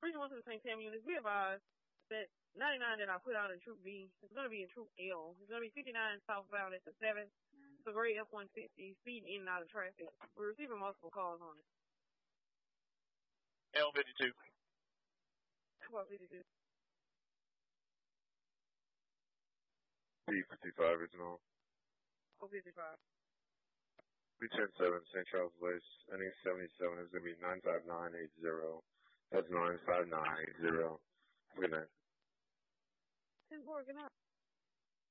31 to the St. Tam units, be advised that 99 that I put out in Troop B is going to be in Troop L. It's going to be 59 southbound at the 7th. It's a gray F-150 speeding in and out of traffic. We're receiving multiple calls on it. L52. 1252. B55 original. 055. B107 St. Charles Place. Ending 77 is going to be 95980. That's 95980. Good night. 10-4, good night.